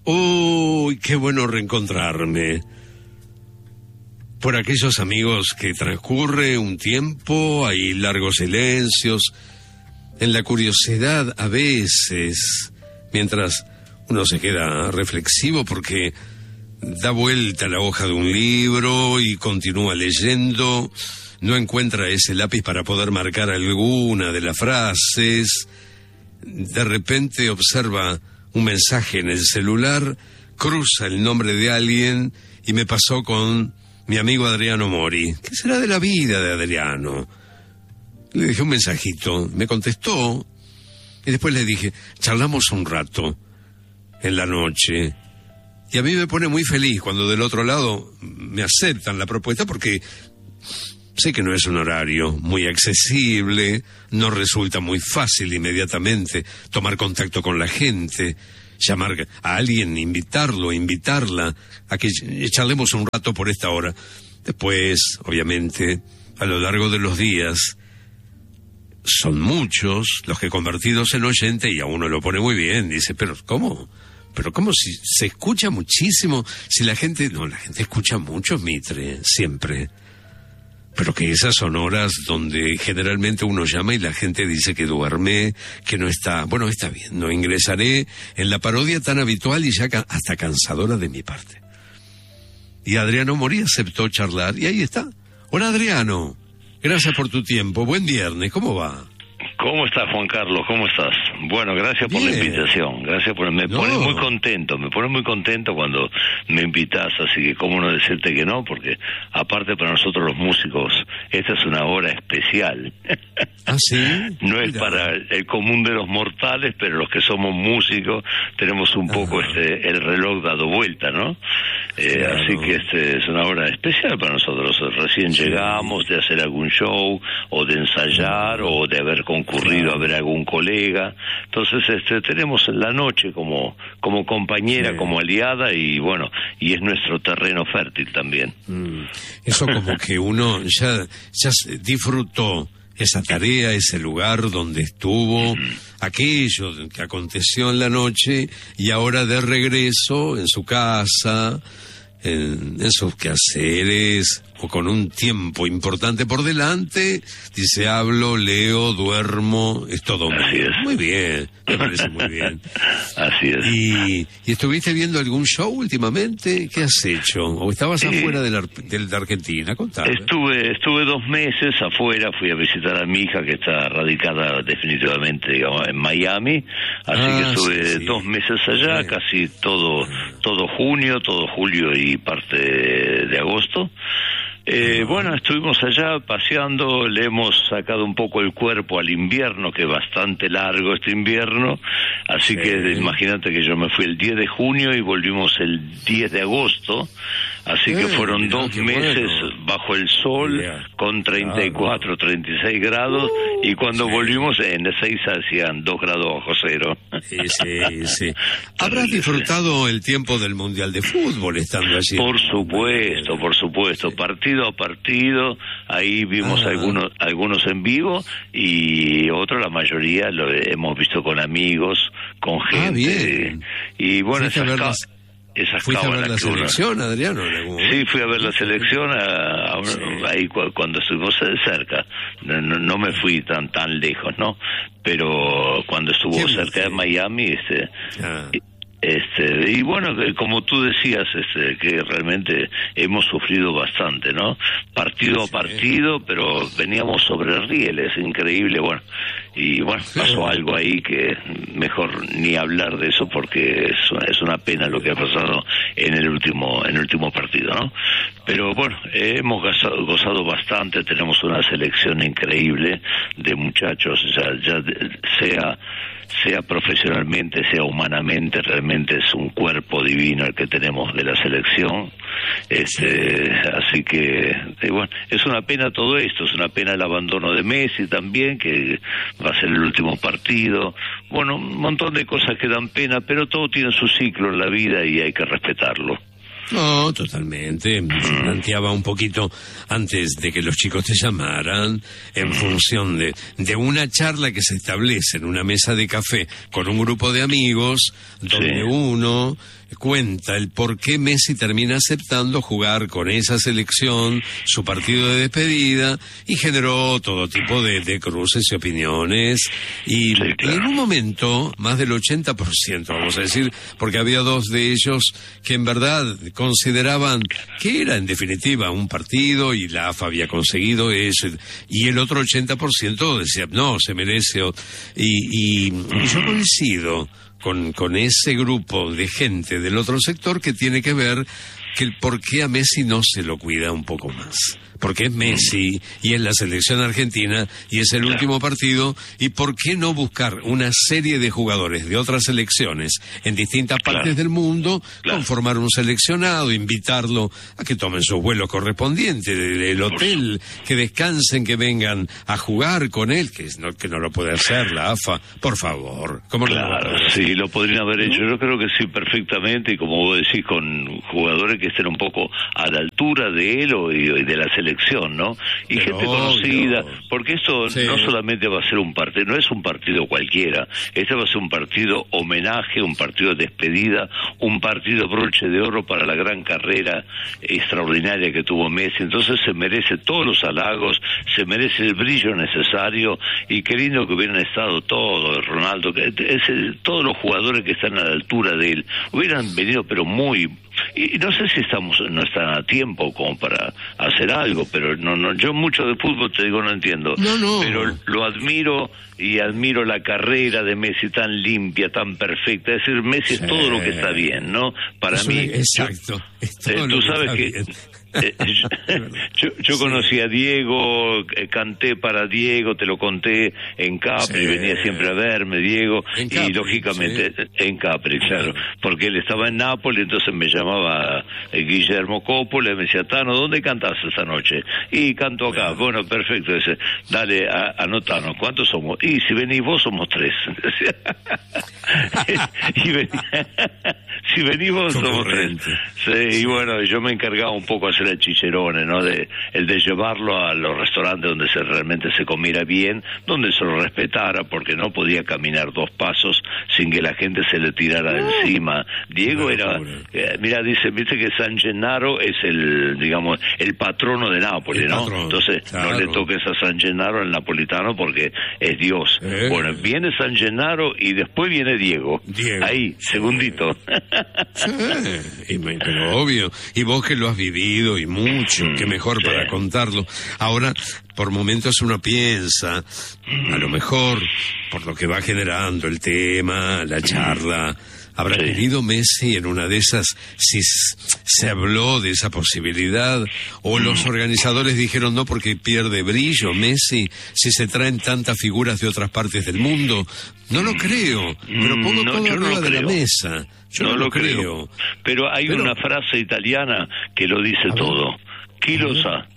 Uy, qué bueno reencontrarme. Por aquellos amigos que transcurre un tiempo, hay largos silencios, en la curiosidad a veces, mientras uno se queda reflexivo porque da vuelta la hoja de un libro y continúa leyendo, no encuentra ese lápiz para poder marcar alguna de las frases, de repente observa un mensaje en el celular, cruza el nombre de alguien y me pasó con mi amigo Adriano Mori. ¿Qué será de la vida de Adriano? Le dejé un mensajito, me contestó y después le dije, charlamos un rato en la noche. Y a mí me pone muy feliz cuando del otro lado me aceptan la propuesta porque sé que no es un horario muy accesible, no resulta muy fácil inmediatamente tomar contacto con la gente, llamar a alguien, invitarlo, invitarla a que charlemos un rato por esta hora. Después, obviamente, a lo largo de los días, son muchos los que convertidos en oyente, y a uno lo pone muy bien, dice, pero ¿cómo si se escucha muchísimo? Si la gente escucha mucho, Mitre, siempre. Pero que esas son horas donde generalmente uno llama y la gente dice que duerme, que no está. Bueno, está bien, no ingresaré en la parodia tan habitual y ya hasta cansadora de mi parte. Y Adriano Mori aceptó charlar y ahí está. Hola, Adriano, gracias por tu tiempo, buen viernes, ¿cómo va? ¿Cómo estás, Juan Carlos? ¿Cómo estás? Bueno, gracias por la invitación. Me pones muy contento cuando me invitas, así que cómo no decirte que no, porque aparte para nosotros los músicos, esta es una hora especial. ¿Ah, sí? No es para el común de los mortales, pero los que somos músicos tenemos un poco el reloj dado vuelta, ¿no? Claro. Así que es una hora especial para nosotros. Recién llegamos de hacer algún show, o de ensayar, o de haber concurrido a ver a algún colega. Entonces tenemos la noche como compañera, como aliada, y bueno, y es nuestro terreno fértil también. Eso como que uno ya disfrutó esa tarea, ese lugar donde estuvo, aquello que aconteció en la noche, y ahora de regreso en su casa, en sus quehaceres, o con un tiempo importante por delante, dice, hablo, leo, duermo, es todo mío. Es. Muy bien, me parece muy bien. Así es. ¿Y estuviste viendo algún show últimamente? ¿Qué has hecho? ¿O estabas afuera de Argentina? Contame. Estuve 2 meses afuera, fui a visitar a mi hija que está radicada definitivamente, digamos, en Miami, así que estuve 2 meses allá, casi todo junio, todo julio y parte de agosto. Bueno, estuvimos allá paseando, le hemos sacado un poco el cuerpo al invierno, que es bastante largo este invierno, así que imagínate que yo me fui el 10 de junio y volvimos el 10 de agosto, así que fueron 2 meses bajo el sol, con 34, 36 grados, y cuando volvimos en Ezeiza hacían 2 grados bajo cero. Sí. ¿Habrás disfrutado el tiempo del Mundial de Fútbol estando allí? Por supuesto, partido a partido, ahí vimos algunos en vivo, y la mayoría lo hemos visto con amigos, con gente, y bueno, ¿Fuiste a ver la selección, Adriano? Sí, fui a ver la selección ahí cuando estuvimos cerca. No me fui tan lejos, ¿no? Pero cuando estuvo cerca de Miami, y bueno, como tú decías, que realmente hemos sufrido bastante, ¿no? Partido a partido, pero veníamos sobre rieles, increíble, bueno. Y bueno, pasó algo ahí que mejor ni hablar de eso, porque es una pena lo que ha pasado en el último partido, ¿no? Pero bueno, hemos gozado bastante, tenemos una selección increíble de muchachos, ya sea profesionalmente, sea humanamente, realmente es un cuerpo divino el que tenemos de la selección. Así que, bueno, es una pena todo esto, es una pena el abandono de Messi también, que va a ser el último partido. Bueno, un montón de cosas que dan pena, pero todo tiene su ciclo en la vida y hay que respetarlo. No, totalmente. Se planteaba un poquito antes de que los chicos te llamaran, en función de una charla que se establece en una mesa de café con un grupo de amigos, donde uno cuenta el por qué Messi termina aceptando jugar con esa selección su partido de despedida, y generó todo tipo de cruces y opiniones, y en un momento más del 80%, vamos a decir, porque había dos de ellos que en verdad consideraban que era en definitiva un partido y la AFA había conseguido eso, y el otro 80% decía no, se merece, y yo coincido con ese grupo de gente del otro sector que tiene que ver que el por qué a Messi no se lo cuida un poco más. Porque es Messi y es la selección argentina y es el último partido, y por qué no buscar una serie de jugadores de otras selecciones en distintas partes del mundo, conformar un seleccionado, invitarlo a que tomen sus vuelos correspondientes del hotel, que descansen, que vengan a jugar con él, que no lo puede hacer la AFA, por favor. ¿Cómo sí, lo podrían haber hecho. Yo creo que sí, perfectamente, y como vos decís, con jugadores que estén un poco a la altura de él y de la selección, ¿no? Y pero gente conocida, porque esto no solamente va a ser un partido, no es un partido cualquiera, este va a ser un partido homenaje, un partido de despedida, un partido broche de oro para la gran carrera extraordinaria que tuvo Messi. Entonces se merece todos los halagos, se merece el brillo necesario, y qué lindo que hubieran estado todos, Ronaldo, todos los jugadores que están a la altura de él, hubieran venido, pero muy... Y no sé si no están a tiempo como para hacer algo, pero no, yo mucho de fútbol, te digo, no entiendo. Pero lo admiro, y admiro la carrera de Messi tan limpia, tan perfecta. Es decir, Messi es todo lo que está bien, ¿no? Para mí. Exacto. Tú sabes que... yo conocí a Diego, canté para Diego, te lo conté en Capri, venía siempre a verme Diego, y lógicamente en Capri, claro, porque él estaba en Nápoles, entonces me llamaba Guillermo Coppola y me decía, Tano, ¿dónde cantás esta noche? Y canto acá. Bueno, perfecto, dice, dale, anotanos, ¿cuántos somos? Y si venís vos somos 3. Si venís vos somos 3. Sí, y bueno, yo me encargaba un poco de hacer el chicharrone, ¿no? El de llevarlo a los restaurantes donde realmente se comiera bien, donde se lo respetara, porque no podía caminar 2 pasos sin que la gente se le tirara encima. Diego era, mira, viste que San Gennaro es el patrono de Nápoles, ¿no? Entonces, no le toques a San Gennaro, el napolitano, porque es Dios. Bueno, viene San Gennaro y después viene Diego. Ahí, segundito. Pero obvio, y vos que lo has vivido y mucho, qué mejor para contarlo. Ahora, por momentos uno piensa, a lo mejor, por lo que va generando el tema, la charla, habrá querido Messi en una de esas, si se habló de esa posibilidad, o los organizadores dijeron no porque pierde brillo Messi, si se traen tantas figuras de otras partes del mundo. No lo creo, pero pongo todo arriba de la mesa. Yo no lo creo. Pero hay una frase italiana que lo dice todo. Chilosa.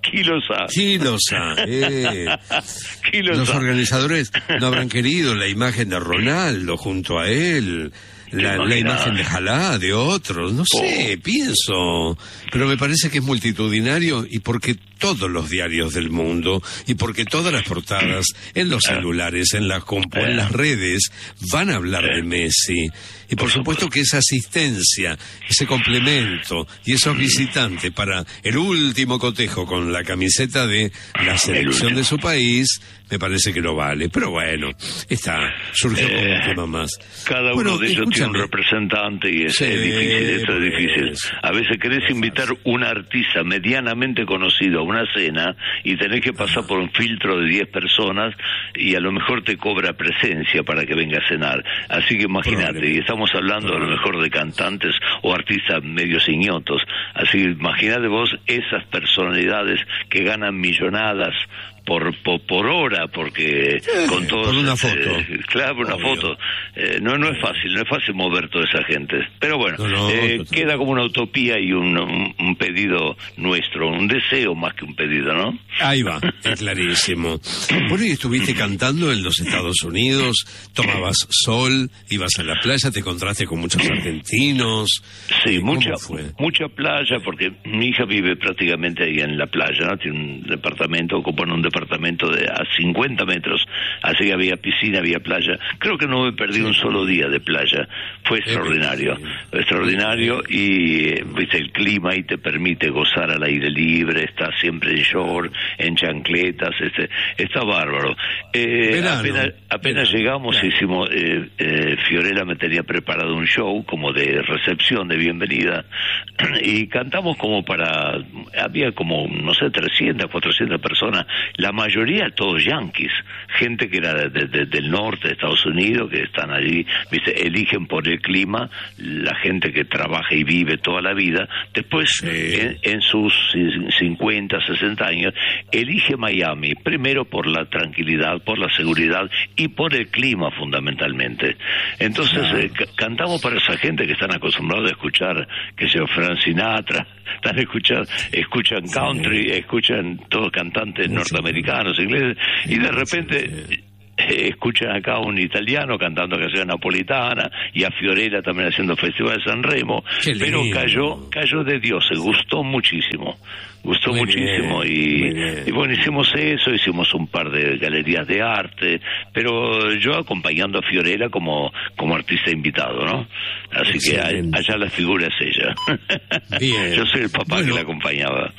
Los organizadores no habrán querido la imagen de Ronaldo junto a él, la imagen de Jalá, de otros, no sé, pienso, pero me parece que es multitudinario, y porque todos los diarios del mundo, y porque todas las portadas, en los celulares, en las en las redes, van a hablar de Messi. Y por supuesto que esa asistencia, ese complemento y esos visitantes para el último cotejo con la camiseta de la selección de su país, me parece que lo vale. Pero bueno, surgió como un tema más. Cada uno de ellos tiene un representante, y es difícil, esto es difícil. A veces querés invitar un artista medianamente conocido a una cena y tenés que pasar por un filtro de 10 personas, y a lo mejor te cobra presencia para que venga a cenar. Así que imagínate, y estamos hablando a lo mejor de cantantes o artistas medios ignotos. Así que imagínate vos esas personalidades que ganan millonadas por hora, porque con todos... Por una foto. Claro, una foto. No es fácil mover toda esa gente. Pero bueno, queda como una utopía y un pedido nuestro, un deseo más que un pedido, ¿no? Ahí va, es clarísimo. Bueno, y estuviste cantando en los Estados Unidos, tomabas sol, ibas a la playa, te encontraste con muchos argentinos. Sí, mucha playa, porque mi hija vive prácticamente ahí en la playa, ¿no? Tiene un departamento, ocupan un departamento de a 50 metros, así que había piscina, había playa. Creo que no me perdí un solo día de playa. Fue extraordinario, y viste, el clima ahí te permite gozar al aire libre, estás siempre en short, en chancletas, está bárbaro. Apenas llegamos, hicimos, Fiorella me tenía preparado un show como de recepción, de bienvenida, y cantamos había como, no sé, 300, 400 personas, la mayoría todos yanquis, gente que era del norte de Estados Unidos, que están allí, viste, eligen por el clima, la gente que trabaja y vive toda la vida, después en sus 50, 60 años, elige Miami, primero por la tranquilidad, por la seguridad y por el clima fundamentalmente. Entonces cantamos para esa gente que están acostumbrados a escuchar, que sea Frank Sinatra, escuchan country, escuchan todos cantantes norteamericanos, ingleses, y de repente escuchan acá a un italiano cantando canción napolitana, y a Fiorella también haciendo Festival de San Remo, pero cayó de Dios, se gustó muchísimo. Y bueno, hicimos un par de galerías de arte, pero yo acompañando a Fiorella como artista invitado, ¿no? Así que allá la figura es ella. Bien. Yo soy el papá que la acompañaba.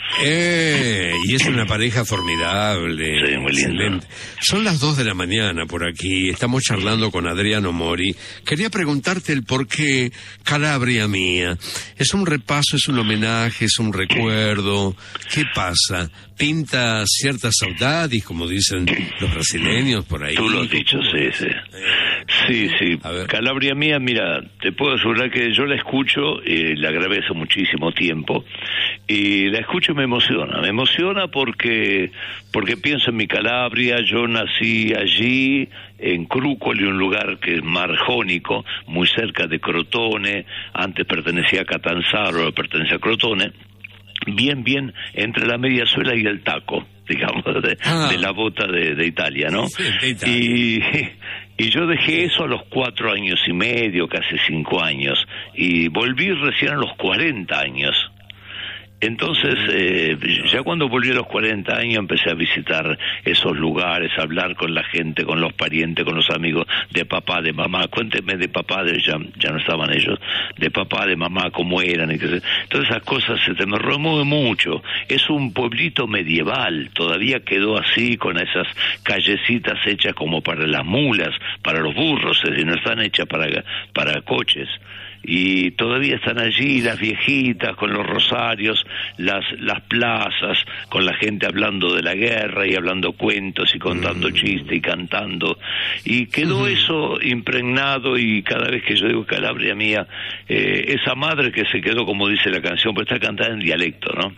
Y es una pareja formidable. Sí, muy lindo. Son las 2 de la mañana por aquí, estamos charlando con Adriano Mori. Quería preguntarte el por qué Calabria Mía. Es un repaso, es un homenaje, es un recuerdo. ¿Qué pasa? ¿Pinta cierta saudade, como dicen los brasileños por ahí? Tú lo has dicho, sí. Sí. Calabria Mía, mira, te puedo asegurar que yo la escucho, la grabé hace muchísimo tiempo, y la escucho y me emociona porque pienso en mi Calabria. Yo nací allí, en Crucoli, un lugar que es mar Jónico, muy cerca de Crotone, antes pertenecía a Catanzaro, ahora pertenece a Crotone, bien entre la mediasuela y el taco, digamos, de la bota de Italia, ¿no? Sí, de Italia. Y yo dejé eso a los 4 años y medio, casi 5 años, y volví recién a los 40 años. Entonces, ya cuando volví a los 40 años empecé a visitar esos lugares, a hablar con la gente, con los parientes, con los amigos de papá, de mamá. Cuénteme de papá, ya no estaban ellos, de papá, de mamá, cómo eran. Todas esas cosas se me remueven mucho. Es un pueblito medieval, todavía quedó así, con esas callecitas hechas como para las mulas, para los burros, es decir, no están hechas para coches. Y todavía están allí las viejitas con los rosarios, las plazas, con la gente hablando de la guerra y hablando cuentos y contando chistes y cantando, y quedó eso impregnado. Y cada vez que yo digo Calabria Mía, esa madre que se quedó, como dice la canción, pues está cantada en dialecto, ¿no?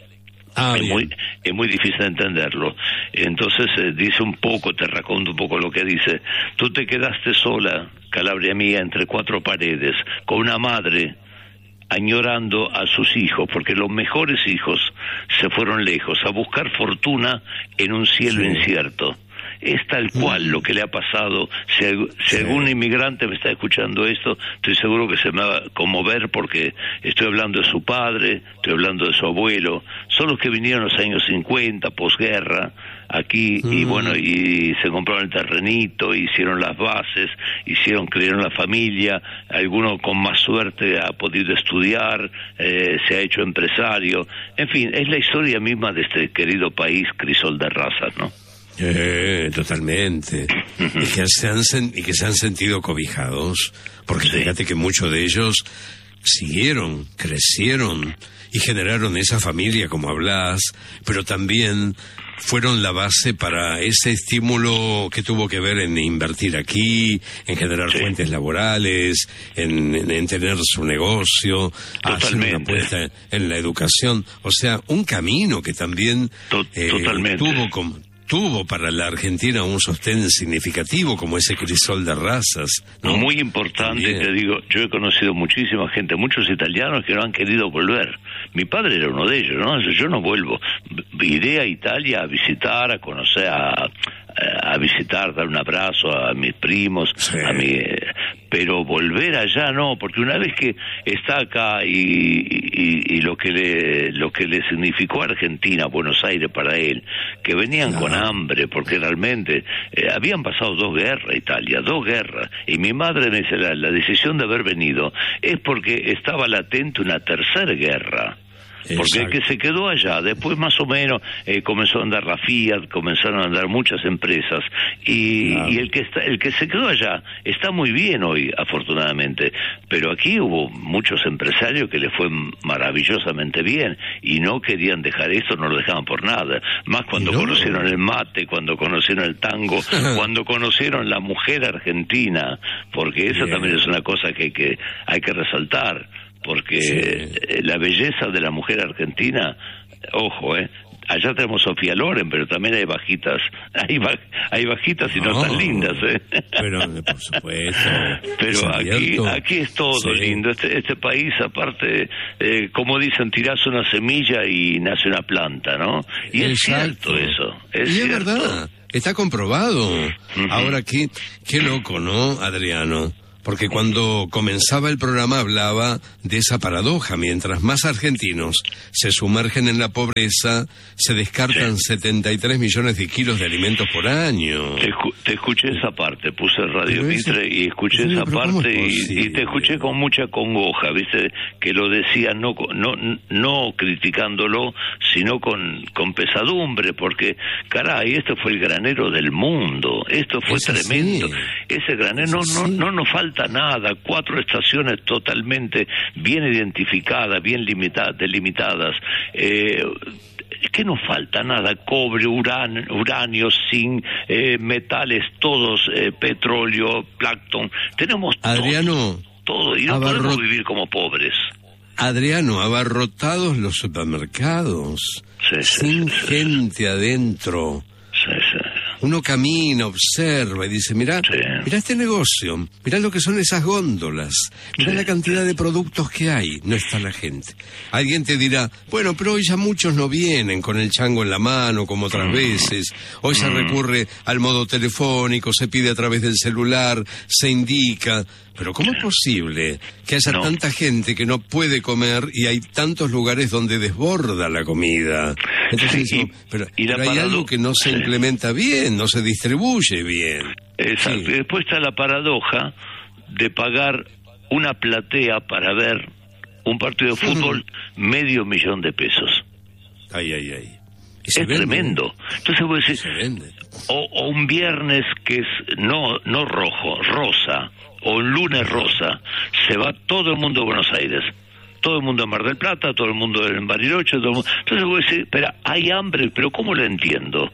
Es muy difícil entenderlo. Entonces dice un poco, te raconto un poco lo que dice: tú te quedaste sola, Calabria Mía, entre 4 paredes, con una madre añorando a sus hijos, porque los mejores hijos se fueron lejos a buscar fortuna en un cielo incierto. Es tal cual lo que le ha pasado. Si algún inmigrante me está escuchando esto, estoy seguro que se me va a conmover, porque estoy hablando de su padre, estoy hablando de su abuelo. Son los que vinieron en los años 50, posguerra, aquí, y bueno, y se compraron el terrenito, hicieron las bases, crearon la familia. Alguno con más suerte ha podido estudiar, se ha hecho empresario. En fin, es la historia misma de este querido país crisol de razas, ¿no? Totalmente. Y que se han sentido cobijados, porque fíjate que muchos de ellos siguieron, crecieron y generaron esa familia, como hablas, pero también fueron la base para ese estímulo que tuvo que ver en invertir aquí, en generar fuentes laborales, en tener su negocio, hacer una apuesta en la educación. O sea, un camino que también tuvo para la Argentina un sostén significativo como ese crisol de razas, ¿no? Muy importante. También. Te digo, yo he conocido muchísima gente, muchos italianos que no han querido volver. Mi padre era uno de ellos, ¿no? Yo no vuelvo. Iré a Italia a visitar, a conocer, a visitar, dar un abrazo a mis primos, sí. Pero volver allá no, porque una vez que está acá y lo que le significó a Argentina, Buenos Aires para él, que venían con hambre, porque realmente habían pasado 2 guerras, Italia, 2 guerras, y mi madre me dice, la decisión de haber venido es porque estaba latente una 3ª guerra. Porque el que se quedó allá, después más o menos comenzó a andar la Fiat, comenzaron a andar muchas empresas, y el que se quedó allá está muy bien hoy, afortunadamente, pero aquí hubo muchos empresarios que le fue maravillosamente bien, y no querían dejar esto, no lo dejaban por nada, más cuando conocieron el mate, cuando conocieron el tango, cuando conocieron la mujer argentina, porque esa también es una cosa que hay que resaltar. Porque la belleza de la mujer argentina, ojo, allá tenemos Sofía Loren, pero también hay bajitas, hay bajitas y no tan lindas, Pero por supuesto. Pero aquí es todo lindo. Este país, aparte, como dicen, tirás una semilla y nace una planta, ¿no? Y es cierto eso. Es verdad, está comprobado. Ahora qué loco, ¿no, Adriano? Porque cuando comenzaba el programa hablaba de esa paradoja. Mientras más argentinos se sumergen en la pobreza, se descartan 73 millones de kilos de alimentos por año. Te escuché esa parte, puse Radio Mitre y escuché esa parte y te escuché con mucha congoja, ¿viste? Que lo decía no criticándolo, sino con pesadumbre, porque, caray, este fue el granero del mundo, esto fue tremendo. Ese granero no nos falta nada, 4 estaciones totalmente bien identificadas, bien delimitadas, que no falta nada, cobre, uranio, zinc, metales, todos, petróleo, plancton, tenemos todo, y no podemos vivir como pobres. Adriano, abarrotados los supermercados, sin gente adentro. Uno camina, observa y dice, mirá este negocio, mirá lo que son esas góndolas, mirá la cantidad de productos que hay, no está la gente. Alguien te dirá, bueno, pero hoy ya muchos no vienen con el chango en la mano como otras veces, hoy se recurre al modo telefónico, se pide a través del celular, se indica. Pero ¿cómo es posible que haya tanta gente que no puede comer y hay tantos lugares donde desborda la comida? Entonces, pero hay algo que no se implementa bien, no se distribuye bien. Exacto. Y después está la paradoja de pagar una platea para ver un partido de fútbol, $500,000 de pesos. Ay. Es tremendo. Entonces vos decís, o un viernes que es no rojo, rosa, o un lunes rosa, se va todo el mundo a Buenos Aires, todo el mundo a Mar del Plata, todo el mundo en Bariloche, todo el mundo. Entonces vos decís, pero hay hambre, pero ¿cómo lo entiendo?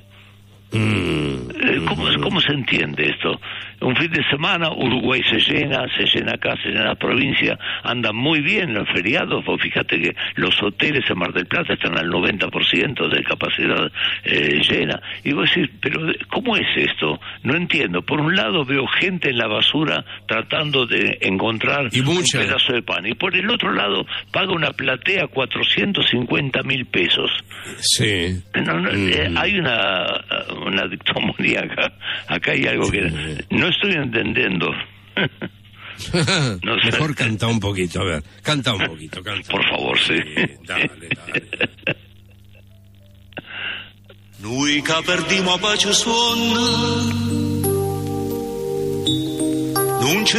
¿Cómo se entiende esto? Un fin de semana Uruguay se llena acá, se llena la provincia, andan muy bien los feriados. Vos fíjate que los hoteles en Mar del Plata están al 90% de capacidad llena. Y vos decís, pero ¿cómo es esto? No entiendo. Por un lado veo gente en la basura tratando de encontrar un pedazo de pan, y por el otro lado paga una platea 450,000 pesos. Sí. Hay una dictomonía acá. Acá hay algo que no estoy entendiendo. No sé. Mejor canta un poquito, a ver. Canta un poquito, canta. Por favor, sí. Dale. Noi che perdiamo a pace suona, non ci